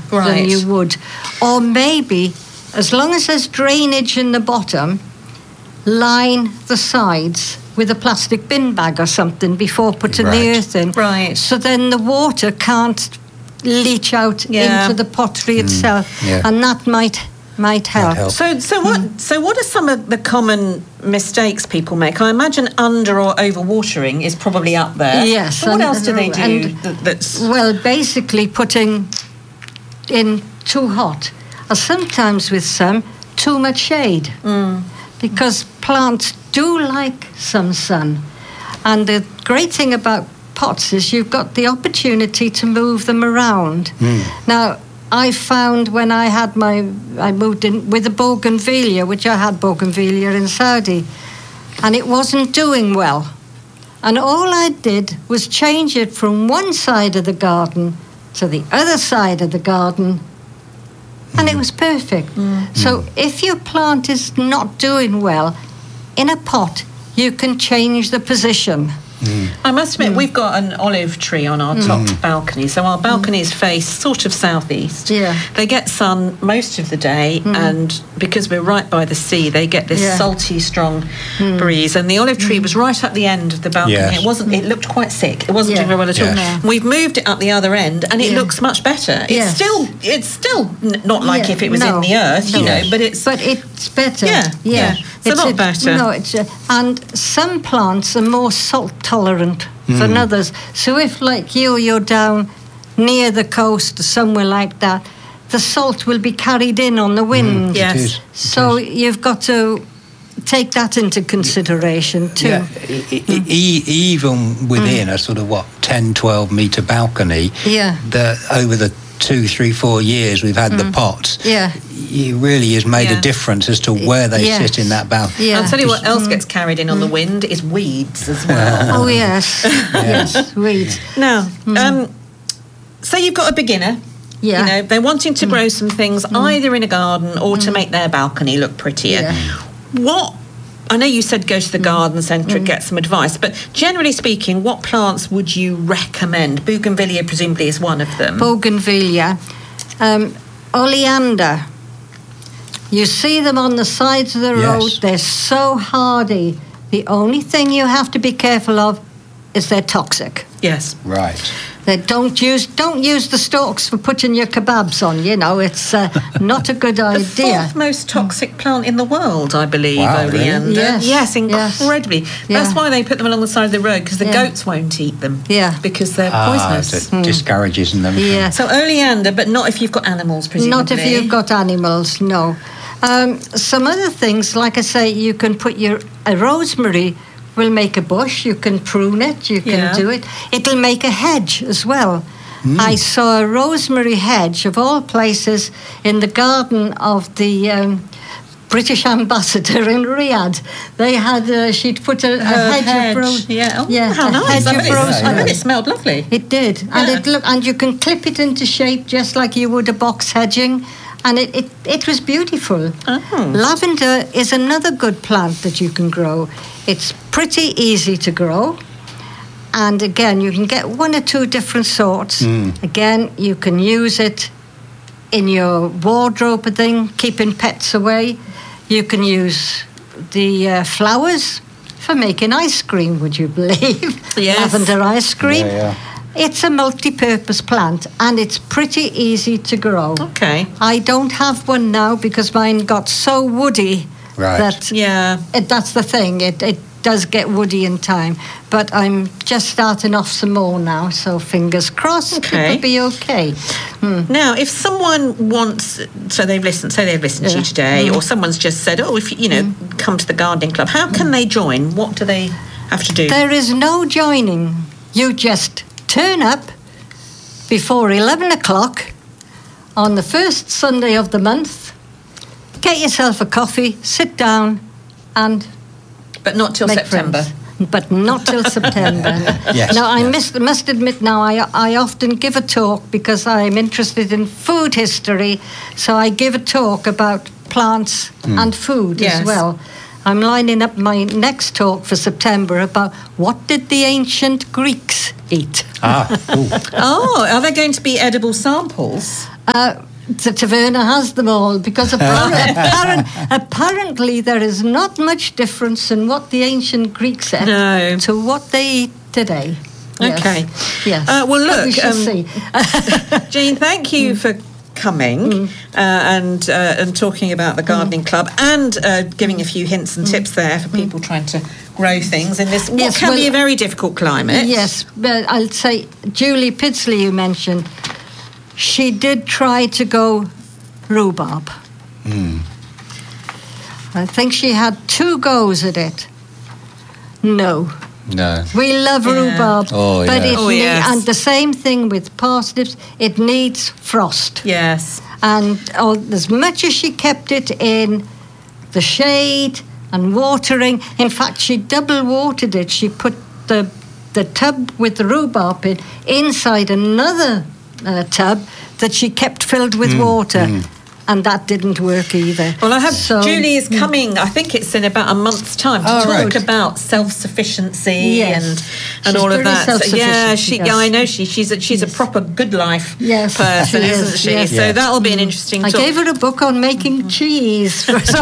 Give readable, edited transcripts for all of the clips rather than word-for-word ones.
than you would. Or maybe, as long as there's drainage in the bottom, line the sides with a plastic bin bag or something before putting the earth in. Right. So then the water can't leach out into the pottery itself, and that might help. So what are some of the common mistakes people make? I imagine under or over watering is probably up there. Yes. But what else do they do? Well, basically putting in too hot, or sometimes with some too much shade, because plants do like some sun. And the great thing about pots is you've got the opportunity to move them around. Now, I found when I moved in with a bougainvillea, which I had bougainvillea in Saudi, and it wasn't doing well. And all I did was change it from one side of the garden to the other side of the garden, and it was perfect. So if your plant is not doing well, in a pot, you can change the position. I must admit, we've got an olive tree on our top balcony, so our balconies face sort of southeast. They get sun most of the day, and because we're right by the sea, they get this salty, strong breeze. And the olive tree was right at the end of the balcony. It wasn't. It looked quite sick. It wasn't doing very well at all. No. We've moved it up the other end, and it looks much better. It's still not like if it was in the earth, you know, but it's better. It's a lot better. No, and some plants are more salt tolerant than others. So if, like you're down near the coast or somewhere like that, the salt will be carried in on the wind. So you've got to take that into consideration too. Even within a sort of 10, 12 metre balcony, over the 2, 3, 4 years we've had the pots, it really has made a difference as to where they sit in that balcony. I'll tell you what else gets carried in on the wind is weeds as well. Oh yes, yes, weeds. Now, say you've got a beginner. You know, they're wanting to grow some things either in a garden or to make their balcony look prettier. What? I know you said go to the garden centre and get some advice, but generally speaking, what plants would you recommend? Bougainvillea presumably is one of them. Bougainvillea. Oleander. You see them on the sides of the road. They're so hardy. The only thing you have to be careful of is they're toxic. Yes. Right. They don't use the stalks for putting your kebabs on. You know, it's not a good idea. The fourth most toxic plant in the world, I believe, oleander. Really? Yes, incredibly. That's why they put them along the side of the road, because the goats won't eat them. Because they're poisonous. So it discourages them. So oleander, but not if you've got animals, presumably. Not if you've got animals, no. Some other things, like I say, you can put a rosemary will make a bush. You can prune it. You can do it. It'll make a hedge as well. I saw a rosemary hedge, of all places, in the garden of the British ambassador in Riyadh. They had, she'd put a hedge of rosemary. How nice. I bet it smelled lovely. It did. And you can clip it into shape just like you would a box hedging. And it was beautiful. Lavender is another good plant that you can grow. It's pretty easy to grow. And again, you can get 1 or 2 different sorts. Again, you can use it in your wardrobe thing, keeping pets away. You can use the flowers for making ice cream, would you believe? Lavender ice cream. It's a multi-purpose plant, and it's pretty easy to grow. Okay. I don't have one now because mine got so woody that that's the thing. It does get woody in time, but I'm just starting off some more now, so fingers crossed it'll be okay. Now, if someone wants, so they've listened to you today, or someone's just said, if you come to the gardening club, how can they join? What do they have to do? There is no joining. You just turn up before 11 o'clock on the first Sunday of the month, get yourself a coffee, sit down and But not till September. But not till September. Now, I must admit now, I often give a talk because I'm interested in food history, so I give a talk about plants and food as well. I'm lining up my next talk for September about what did the ancient Greeks eat. Are there going to be edible samples? The taverna has them all, because apparently there is not much difference in what the ancient Greeks ate to what they eat today. Okay. Yes. Well, look, we shall see. Jean, thank you for coming and talking about the gardening club and giving a few hints and tips there for people trying to grow things in this what can be a very difficult climate. Yes, but I'll say Julie Pidsley, you mentioned, she did try to go rhubarb. I think she had 2 goes at it. No. We love rhubarb, but and the same thing with parsnips, it needs frost. Yes. And as much as she kept it in the shade and watering, in fact she double watered it. She put the tub with the rhubarb in inside another tub that she kept filled with water. And that didn't work either. Well, I have Julie is coming. I think it's in about a month's time to talk about self-sufficiency and all of that. I know she's a proper good life person, isn't she? So that'll be an interesting talk. I gave her a book on making cheese.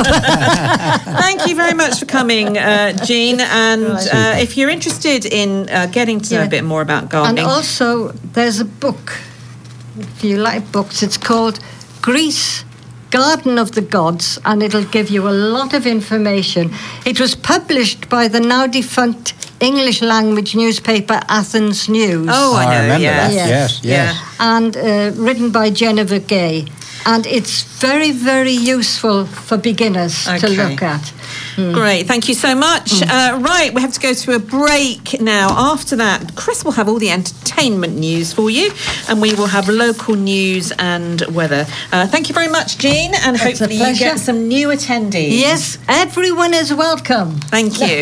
Thank you very much for coming, Jean. And if you're interested in getting to know a bit more about gardening, and also there's a book. If you like books, it's called Greece, Garden of the Gods, and it'll give you a lot of information. It was published by the now defunct English language newspaper Athens News. Oh, I know. Remember that. Yes. And written by Jennifer Gay. And it's very, very useful for beginners to look at. Great, thank you so much. Right, we have to go to a break now. After that, Chris will have all the entertainment news for you, and we will have local news and weather. Thank you very much, Jean, and hopefully you get some new attendees. Yes, everyone is welcome. Thank you.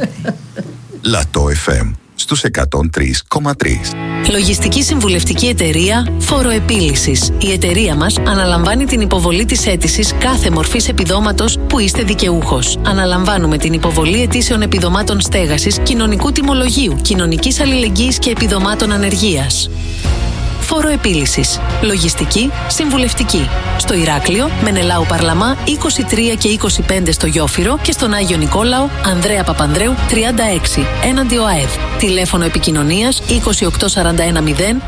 Λατό FM στους 103,3. Λογιστική συμβουλευτική εταιρεία Φοροεπίλυσης. Η εταιρεία μας αναλαμβάνει την υποβολή της αίτησης κάθε μορφής επιδόματος που είστε δικαιούχος. Αναλαμβάνουμε την υποβολή αιτήσεων επιδομάτων στέγασης, κοινωνικού τιμολογίου, κοινωνικής αλληλεγγύης και επιδομάτων ανεργίας. Φοροεπίλυσης. Λογιστική, συμβουλευτική. Στο Ηράκλειο, Μενελάου Παρλαμά 23 και 25 στο Γιόφυρο και στον Άγιο Νικόλαο, Ανδρέα Παπανδρέου 36, έναντι ΟΑΕΔ. Τηλέφωνο επικοινωνίας 28410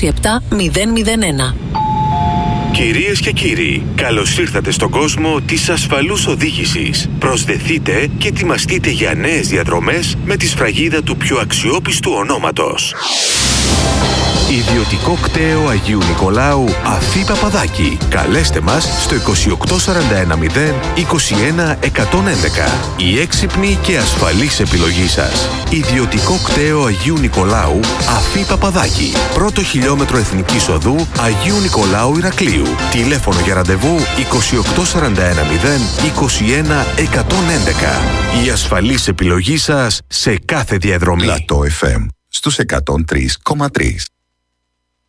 27001. Κυρίες και κύριοι, καλώς ήρθατε στον κόσμο της ασφαλούς οδήγησης. Προσδεθείτε και ετοιμαστείτε για νέες διαδρομές με τη σφραγίδα του πιο αξιόπιστου ονόματος. Ιδιωτικό κτέο Αγίου Νικολάου Αφή Παπαδάκη. Καλέστε μας στο 28410 21111. Η έξυπνη και ασφαλής επιλογή σας. Ιδιωτικό κτέο Αγίου Νικολάου Αφή Παπαδάκη. Πρώτο χιλιόμετρο Εθνικής Οδού Αγίου Νικολάου Ηρακλείου. Τηλέφωνο για ραντεβού 28410 21111. Η ασφαλής επιλογή σας σε κάθε διαδρομή. Λατό FM στους 103,3.